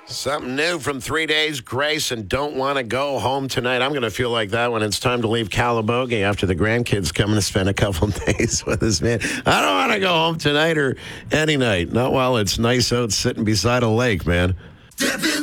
Something new from 3 Days Grace and Don't Want to Go Home Tonight. I'm going to feel like that when it's time to leave Calabogie after the grandkids come to spend a couple days with us, man. I don't want to go home tonight or any night. Not while it's nice out sitting beside a lake, man.